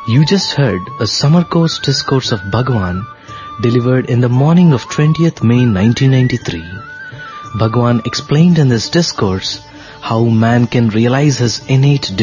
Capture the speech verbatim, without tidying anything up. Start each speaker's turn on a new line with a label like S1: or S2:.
S1: You just heard a summer course discourse of Bhagwan delivered in the morning of twentieth May nineteen ninety-three. Bhagwan explained in this discourse how man can realize his innate